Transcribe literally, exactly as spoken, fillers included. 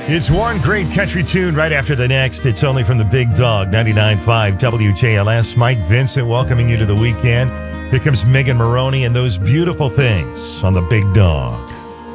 It's one great country tune right after the next. It's only from the Big Dog, ninety-nine point five W J L S. Mike Vincent welcoming you to the weekend. Here comes Megan Maroney and Those Beautiful Things on the Big Dog.